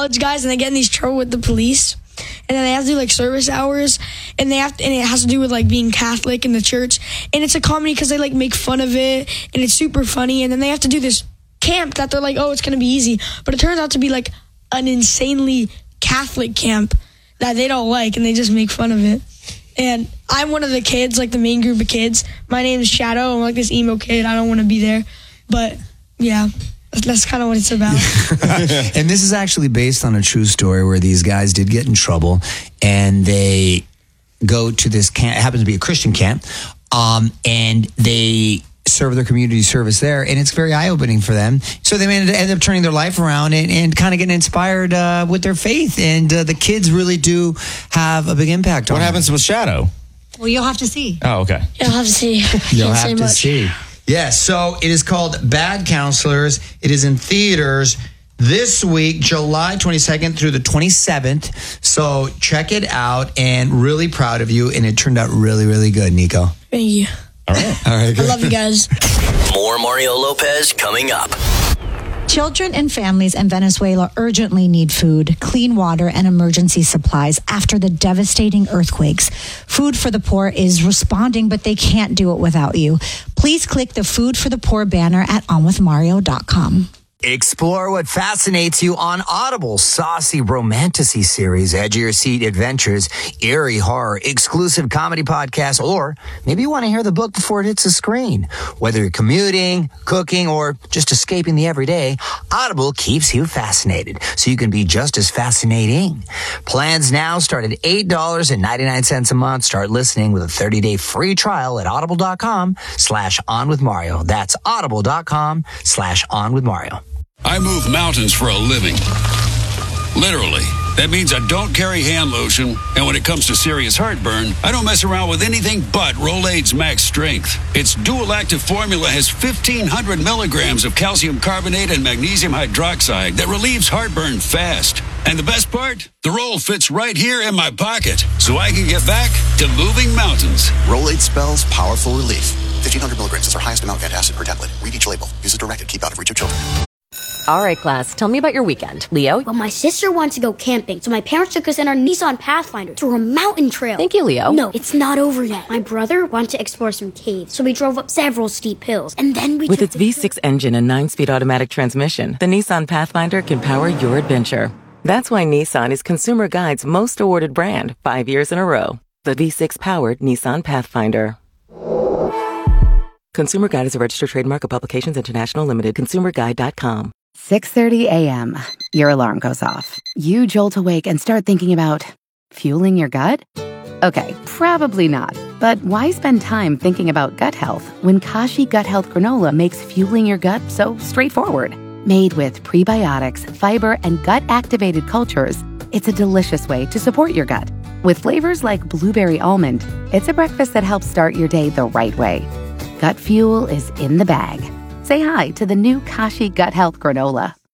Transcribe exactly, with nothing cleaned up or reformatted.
college guys, and they get in these trouble with the police. And then they have to do like service hours, and they have to, and it has to do with like being Catholic in the church. And it's a comedy because they like make fun of it, and it's super funny. And then they have to do this camp that they're like, oh, it's gonna be easy, but it turns out to be like an insanely Catholic camp that they don't like, and they just make fun of it. And I'm one of the kids, like the main group of kids. My name is Shadow. I'm like this emo kid. I don't want to be there, but yeah. That's kind of what it's about. And this is actually based on a true story where these guys did get in trouble, and they go to this camp. It happens to be a Christian camp, um, and they serve their community service there, and it's very eye-opening for them. So they ended end up turning their life around and, and kind of getting inspired uh, with their faith. And uh, the kids really do have a big impact on What them. happens with Shadow? Well, you'll have to see. Oh, okay. You'll have to see. You'll Can't have say to much. see. Yes, so it is called Bad Counselors. It is in theaters this week, July twenty-second through the twenty-seventh. So check it out, and really proud of you. And it turned out really, really good, Nico. Thank you. All right. All right, I love you guys. More Mario Lopez coming up. Children and families in Venezuela urgently need food, clean water, and emergency supplies after the devastating earthquakes. Food for the Poor is responding, but they can't do it without you. Please click the Food for the Poor banner at on with mario dot com. Explore what fascinates you on Audible's saucy romantasy series, edge of your seat adventures, eerie horror, exclusive comedy podcasts, or maybe you want to hear the book before it hits the screen. Whether you're commuting, cooking, or just escaping the everyday, Audible keeps you fascinated so you can be just as fascinating. Plans now start at eight dollars and ninety-nine cents a month. Start listening with a thirty-day free trial at audible.com slash on with Mario. That's audible.com slash on with Mario. I move mountains for a living. Literally. That means I don't carry hand lotion, and when it comes to serious heartburn, I don't mess around with anything but Rolaids Max Strength. Its dual-active formula has fifteen hundred milligrams of calcium carbonate and magnesium hydroxide that relieves heartburn fast. And the best part? The roll fits right here in my pocket, so I can get back to moving mountains. Rolaids spells powerful relief. fifteen hundred milligrams is our highest amount of antacid per tablet. Read each label. Use as directed. Keep out of reach of children. All right, class, tell me about your weekend. Leo? Well, my sister wanted to go camping, so my parents took us in our Nissan Pathfinder to a mountain trail. Thank you, Leo. No, it's not over yet. My brother wanted to explore some caves, so we drove up several steep hills, and then we With took its V six engine and nine-speed automatic transmission, the Nissan Pathfinder can power your adventure. That's why Nissan is Consumer Guide's most awarded brand five years in a row. The V six-powered Nissan Pathfinder. Consumer Guide is a registered trademark of Publications International Limited. consumer guide dot com. six thirty a.m. Your alarm goes off. You jolt awake and start thinking about fueling your gut? Okay, probably not. But why spend time thinking about gut health when Kashi Gut Health Granola makes fueling your gut so straightforward? Made with prebiotics, fiber, and gut-activated cultures, it's a delicious way to support your gut. With flavors like blueberry almond, it's a breakfast that helps start your day the right way. Gut fuel is in the bag. Say hi to the new Kashi Gut Health Granola.